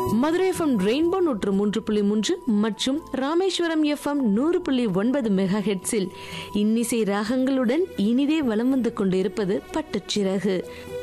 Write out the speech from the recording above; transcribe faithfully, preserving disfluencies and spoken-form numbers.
Madurai FM rainbow நூற்று மூன்று புள்ளி மூன்று மற்றும் ராமேஸ்வரம் எஃப்எம் நூறு புள்ளி ஒன்பது மெகா ஹெட்ஸில் இன்னிசை ராகங்களுடன் இனிதே வலம் வந்து கொண்டிருப்பது பட்டுச்சிறகு.